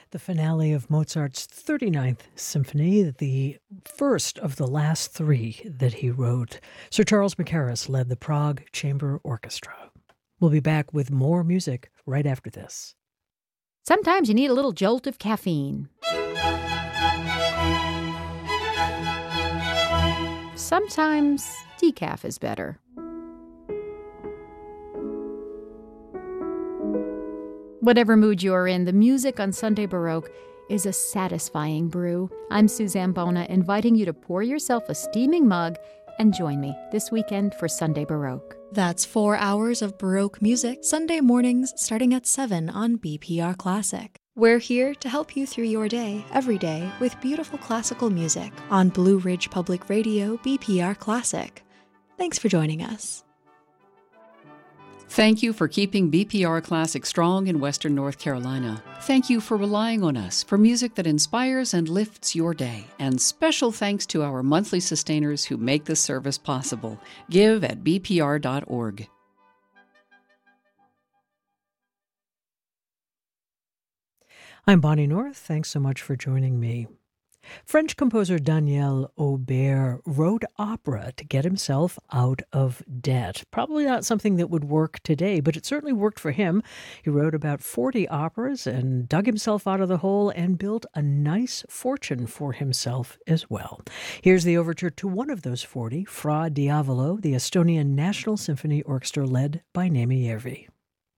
The finale of Mozart's 39th Symphony, the first of the last three that he wrote. Sir Charles Mackerras led the Prague Chamber Orchestra. We'll be back with more music right after this. Sometimes you need a little jolt of caffeine. Sometimes decaf is better. Whatever mood you're in, the music on Sunday Baroque is a satisfying brew. I'm Suzanne Bona, inviting you to pour yourself a steaming mug and join me this weekend for Sunday Baroque. That's 4 hours of Baroque music, Sunday mornings starting at 7 on BPR Classic. We're here to help you through your day, every day, with beautiful classical music on Blue Ridge Public Radio, BPR Classic. Thanks for joining us. Thank you for keeping BPR Classic strong in Western North Carolina. Thank you for relying on us for music that inspires and lifts your day. And special thanks to our monthly sustainers who make this service possible. Give at bpr.org. I'm Bonnie North. Thanks so much for joining me. French composer Daniel Aubert wrote opera to get himself out of debt. Probably not something that would work today, but it certainly worked for him. He wrote about 40 operas and dug himself out of the hole and built a nice fortune for himself as well. Here's the overture to one of those 40, Fra Diavolo, the Estonian National Symphony Orchestra led by Neeme Järvi.